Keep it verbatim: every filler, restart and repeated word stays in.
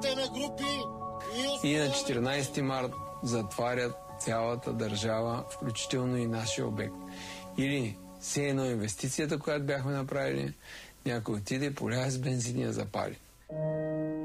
И на четиринайсети март затварят цялата държава, включително и нашия обект. Или все едно инвестицията, която бяхме направили, някой отиде, поля с бензин и я запали.